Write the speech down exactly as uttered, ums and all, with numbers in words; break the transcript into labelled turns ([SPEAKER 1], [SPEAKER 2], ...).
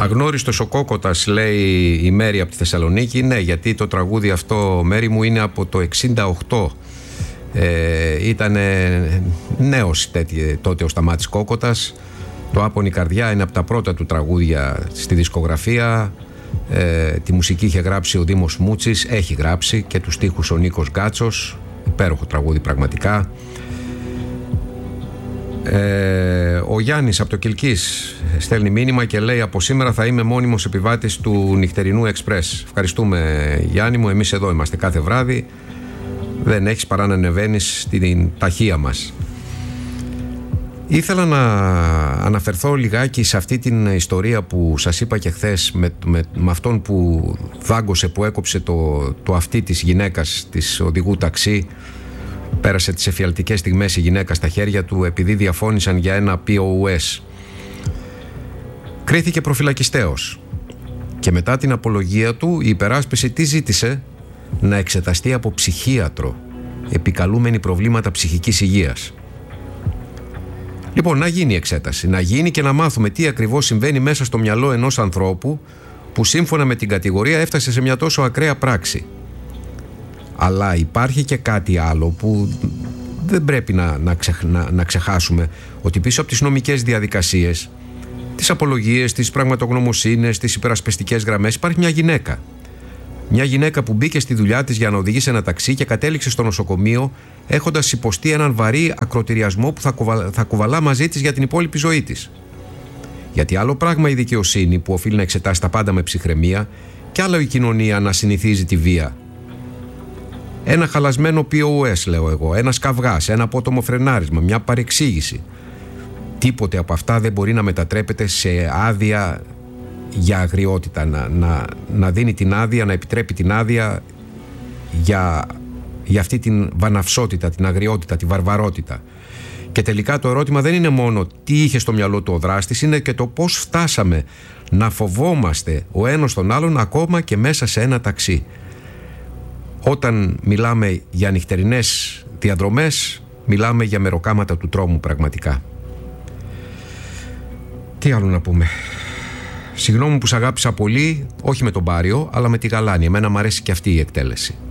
[SPEAKER 1] Αγνώριστος ο Κόκοτας, λέει η Μέρη από τη Θεσσαλονίκη. Ναι, γιατί το τραγούδι αυτό, Μέρη μου, είναι από το εξήντα οκτώ. Ε, ήταν νέος τέτοι, τότε ο Σταμάτης Κόκοτας. Το Άπονη Καρδιά είναι από τα πρώτα του τραγούδια στη δισκογραφία. Ε, τη μουσική είχε γράψει ο Δήμος Μούτσης, έχει γράψει και τους στίχους ο Νίκος Γκάτσος. Υπέροχο τραγούδι πραγματικά. Ε, ο Γιάννης από το Κιλκής στέλνει μήνυμα και λέει: από σήμερα θα είμαι μόνιμος επιβάτης του νυχτερινού Εξπρές. Ευχαριστούμε, Γιάννη μου, εμείς εδώ είμαστε κάθε βράδυ. Δεν έχεις παρά να ανεβαίνεις στην ταχεία μας. Ήθελα να αναφερθώ λιγάκι σε αυτή την ιστορία που σας είπα και χθες με, με, με αυτόν που δάγκωσε, που έκοψε το, το αυτί της γυναίκας, της οδηγού ταξί. Πέρασε τις εφιαλτικές στιγμές η γυναίκα στα χέρια του επειδή διαφώνησαν για ένα πι ο ες. Κρίθηκε προφυλακιστέος και μετά την απολογία του η υπεράσπιση τι ζήτησε? Να εξεταστεί από ψυχίατρο επικαλούμενη προβλήματα ψυχικής υγείας. Λοιπόν, να γίνει η εξέταση, να γίνει και να μάθουμε τι ακριβώς συμβαίνει μέσα στο μυαλό ενός ανθρώπου που σύμφωνα με την κατηγορία έφτασε σε μια τόσο ακραία πράξη. Αλλά υπάρχει και κάτι άλλο που δεν πρέπει να, να, ξεχ, να, να ξεχάσουμε, ότι πίσω από τις νομικές διαδικασίες, τις απολογίες, τις πραγματογνωμοσύνες, τις υπερασπιστικές γραμμές υπάρχει μια γυναίκα. Μια γυναίκα που μπήκε στη δουλειά της για να οδηγήσει ένα ταξί και κατέληξε στο νοσοκομείο έχοντας υποστεί έναν βαρύ ακροτηριασμό που θα, κουβα, θα κουβαλά μαζί της για την υπόλοιπη ζωή της. Γιατί άλλο πράγμα η δικαιοσύνη που οφείλει να εξετάσει τα πάντα με ψυχραιμία και άλλο η κοινωνία να συνηθίζει τη βία. Ένα χαλασμένο πι ο ες, λέω εγώ, ένας καυγάς, ένα απότομο φρενάρισμα, μια παρεξήγηση. Τίποτε από αυτά δεν μπορεί να μετατρέπεται σε άδεια για αγριότητα, να, να, να δίνει την άδεια, να επιτρέπει την άδεια για, για αυτή την βαναυσότητα, την αγριότητα, τη βαρβαρότητα. Και τελικά το ερώτημα δεν είναι μόνο τι είχε στο μυαλό του ο δράστης, είναι και το πώς φτάσαμε να φοβόμαστε ο ένας τον άλλον ακόμα και μέσα σε ένα ταξί. Όταν μιλάμε για νυχτερινές διαδρομές, μιλάμε για μεροκάματα του τρόμου πραγματικά. Τι άλλο να πούμε? Συγγνώμη που σ' αγάπησα πολύ, όχι με τον Πάριο, αλλά με τη Γαλάνη. Εμένα μου αρέσει και αυτή η εκτέλεση.